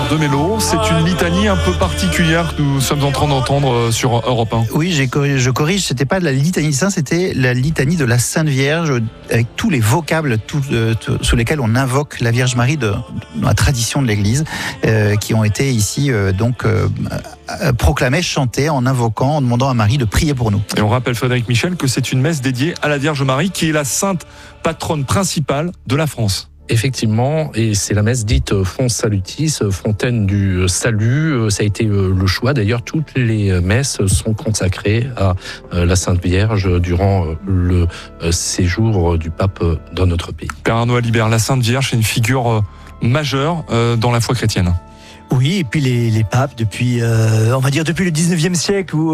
de Mello. C'est une litanie un peu particulière que nous sommes en train d'entendre sur Europe 1. Oui, je corrige, c'était pas la litanie des saints, c'était la litanie de la Sainte Vierge, avec tous les vocables sous lesquels on invoque la Vierge Marie dans la tradition de l'Église, qui ont été ici proclamés, chantés, en invoquant, en demandant à Marie de prier pour nous. Et on rappelle, Frédéric Michel, que c'est une messe dédiée à la Vierge Marie, qui est la sainte patronne principale de la France. Effectivement, et c'est la messe dite Fons Salutis, fontaine du salut. Ça a été le choix. D'ailleurs, toutes les messes sont consacrées à la Sainte Vierge durant le séjour du pape dans notre pays. Père Arnaud Alibert, la Sainte Vierge est une figure majeure dans la foi chrétienne. Oui, et puis les papes depuis, on va dire depuis le 19e siècle, où